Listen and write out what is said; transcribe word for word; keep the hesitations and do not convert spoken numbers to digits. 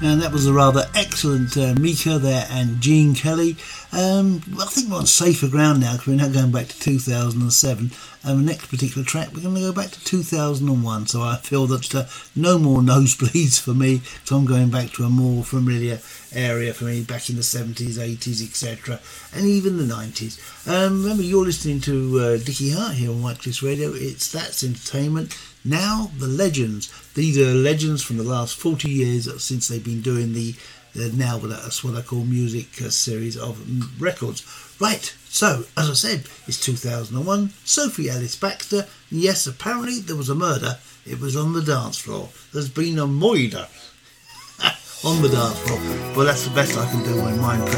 And that was a rather excellent uh, Mika there and Gene Kelly. Um, I think we're on safer ground now because we're now going back to two thousand seven. And the next particular track, we're going to go back to two thousand one. So I feel that uh, no more nosebleeds for me. So I'm going back to a more familiar area for me, back in the seventies, eighties, et cetera. And even the nineties. Um, remember, you're listening to uh, Dickie Hart here on White Cliffs Radio. It's That's Entertainment. Now, the legends. These are legends from the last forty years since they've been doing the, the now that's what I call music uh, series of records. Right, so, as I said, it's two thousand one, Sophie Ellis Bextor, and yes, apparently there was a murder. It was on the dance floor. There's been a murder on the dance floor. Well, that's the best I can do when mine